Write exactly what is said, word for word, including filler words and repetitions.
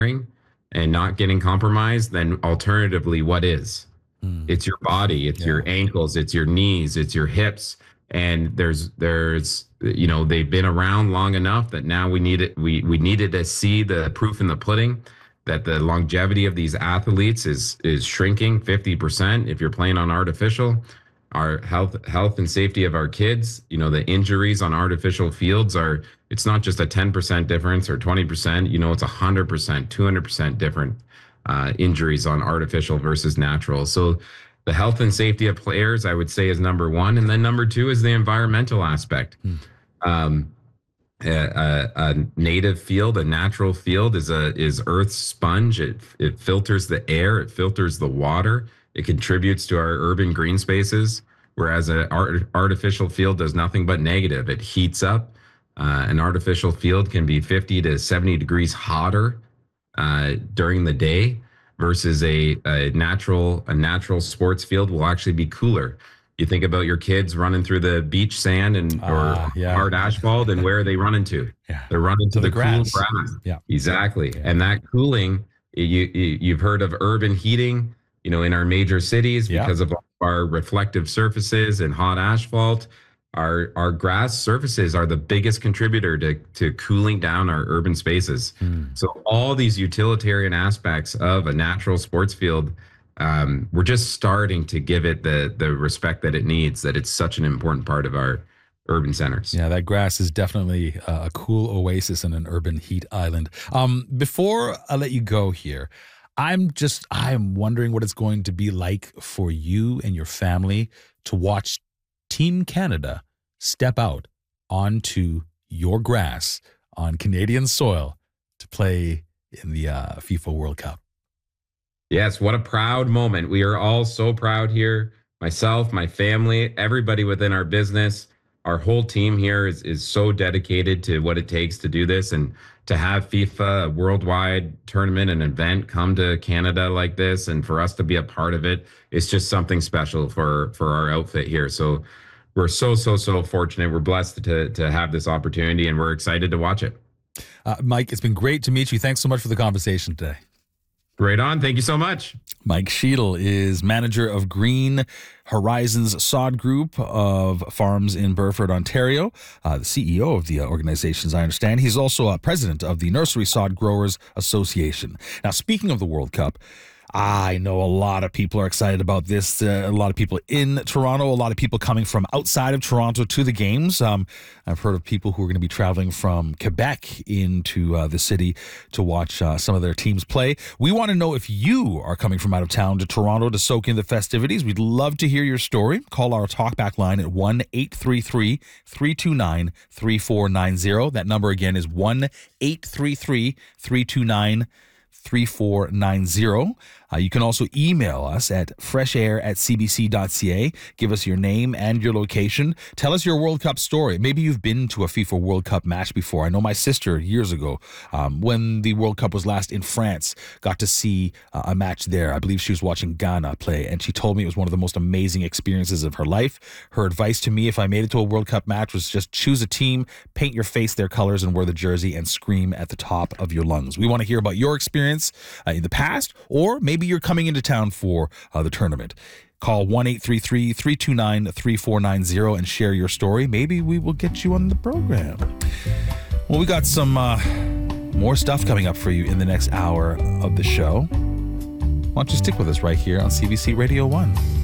and not getting compromised, then alternatively, what is? Mm. It's your body, it's Yeah. your ankles, it's your knees, it's your hips. And there's there's you know, they've been around long enough that now we need it we we needed to see the proof in the pudding that the longevity of these athletes is is shrinking fifty percent if you're playing on artificial. Our health health and safety of our kids, you know, the injuries on artificial fields are, it's not just a ten percent difference or twenty percent, you know, it's one hundred percent, two hundred percent different uh, injuries on artificial versus natural. So the health and safety of players, I would say, is number one. And then number two is the environmental aspect. Hmm. Um, a, a, a native field, a natural field is a is Earth's sponge. It it filters the air, it filters the water, it contributes to our urban green spaces. Whereas an art, artificial field does nothing but negative. It heats up. Uh, an artificial field can be fifty to seventy degrees hotter uh, during the day, versus a, a natural a natural sports field will actually be cooler. You think about your kids running through the beach sand and or Ah, yeah. hard asphalt, and where are they running to? Yeah. They're running to, To the the, cool grass. grass. Yeah. Exactly. Yeah. And that cooling, you, you you've heard of urban heating, you know, in our major cities Yeah. because of our reflective surfaces and hot asphalt. Our our grass surfaces are the biggest contributor to to cooling down our urban spaces. Hmm. So all these utilitarian aspects of a natural sports field, um, we're just starting to give it the the respect that it needs. That it's such an important part of our urban centers. Yeah, that grass is definitely a cool oasis in an urban heat island. Um, before I let you go here, I'm just I'm wondering what it's going to be like for you and your family to watch Team Canada step out onto your grass on Canadian soil to play in the uh, FIFA World Cup. Yes, what a proud moment. We are all so proud here. Myself, my family, everybody within our business, our whole team here is, is so dedicated to what it takes to do this, and to have FIFA, a worldwide tournament, an event come to Canada like this, and for us to be a part of it, it's just something special for, for our outfit here. So we're so, so, so fortunate. We're blessed to, to have this opportunity, and we're excited to watch it. Uh, Mike, it's been great to meet you. Thanks so much for the conversation today. Right on. Thank you so much. Mike Sheedle is manager of Green Horizons Sod Group of farms in Burford, Ontario, uh, the C E O of the uh, organization, as I understand. He's also uh, president of the Nursery Sod Growers Association. Now, speaking of the World Cup, I know a lot of people are excited about this. Uh, a lot of people in Toronto, a lot of people coming from outside of Toronto to the games. Um, I've heard of people who are going to be traveling from Quebec into uh, the city to watch uh, some of their teams play. We want to know if you are coming from out of town to Toronto to soak in the festivities. We'd love to hear your story. Call our talkback line at one eight three three, three two nine, three four nine zero. That number again is one eight three three, three two nine, three four nine zero. Uh, you can also email us at freshair at c b c dot c a. Give us your name and your location. Tell us your World Cup story. Maybe you've been to a FIFA World Cup match before. I know my sister years ago, um, when the World Cup was last in France, got to see uh, a match there. I believe she was watching Ghana play, and she told me it was one of the most amazing experiences of her life. Her advice to me, if I made it to a World Cup match, was just choose a team, paint your face their colors, and wear the jersey, and scream at the top of your lungs. We want to hear about your experience uh, in the past, or maybe you're coming into town for uh, the tournament. Call one eight three three, three two nine, three four nine zero and share your story. Maybe we will get you on the program. Well, we got some uh, more stuff coming up for you in the next hour of the show. Why don't you stick with us right here on C B C Radio one?